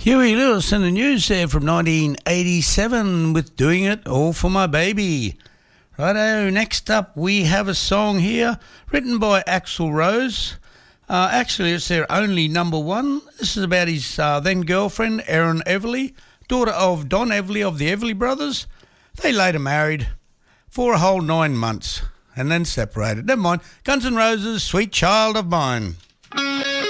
Huey Lewis in the news there from 1987 with Doing It All For My Baby. Righto, next up we have a song here written by Axl Rose. Actually, it's their only number one. This is about his then girlfriend, Erin Everly, daughter of Don Everly of the Everly Brothers. They later married for a whole 9 months and then separated. Never mind. Guns N' Roses, Sweet Child of Mine.